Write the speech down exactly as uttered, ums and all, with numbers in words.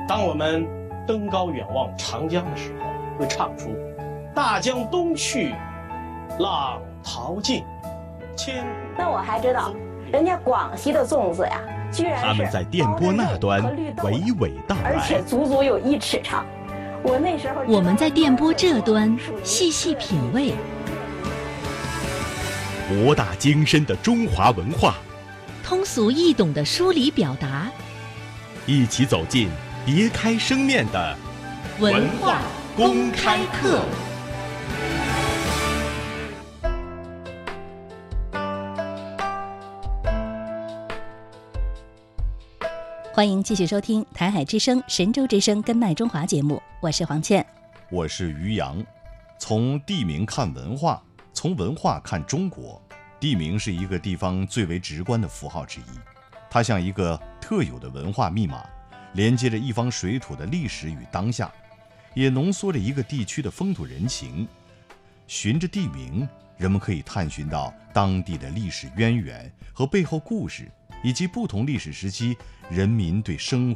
当我们登高远望长江的时候，会唱出大江东去，浪淘尽，千古。 那我还知道，人家广西的粽子呀，居然是他们在电波那端娓娓道来， 而且足足有一尺长。我那时候， 我们在电波这端细细品味博大精深的中华文化， 通俗易懂的梳理表达， 一起走进别开生面的文化公开课。欢迎继续收听台海之声、神州之声跟麦中华节目，我是黄倩， 我是于洋。从地名看文化，从文化看中国，地名是一个地方最为直观的符号之一，它像一个特有的文化密码，连接着一方水土的历史与当下，也浓缩着一个地区的风土人情。循着地名，人们可以探寻到当地的历史渊源和背后故事，以及不同历史时期人民对生